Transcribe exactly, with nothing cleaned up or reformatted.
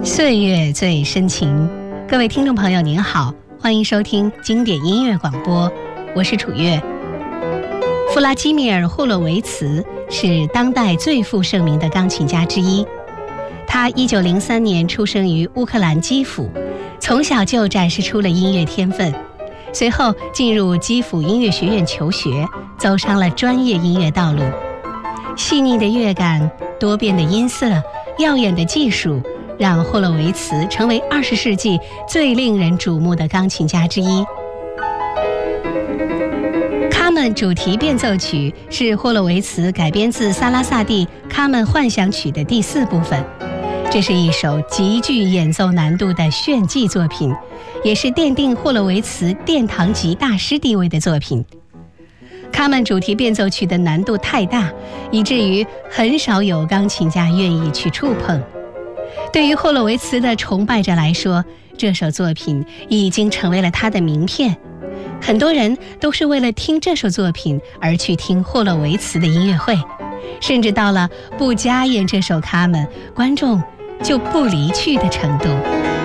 岁月最深情，各位听众朋友您好，欢迎收听经典音乐广播，我是楚月。弗拉基米尔·霍洛维茨是当代最负盛名的钢琴家之一。他一九零三年出生于乌克兰基辅，从小就展示出了音乐天分，随后进入基辅音乐学院求学，走上了专业音乐道路。细腻的乐感、多变的音色、耀眼的技术，让霍洛维茨成为二十世纪最令人瞩目的钢琴家之一。卡门主题变奏曲是霍洛维茨改编自萨拉萨蒂《卡门幻想曲》的第四部分，这是一首极具演奏难度的炫技作品，也是奠定霍洛维茨殿堂级大师地位的作品。卡门主题变奏曲的难度太大，以至于很少有钢琴家愿意去触碰。对于霍洛维茨的崇拜者来说，这首作品已经成为了他的名片。很多人都是为了听这首作品而去听霍洛维茨的音乐会，甚至到了不加演这首卡门，观众就不离去的程度。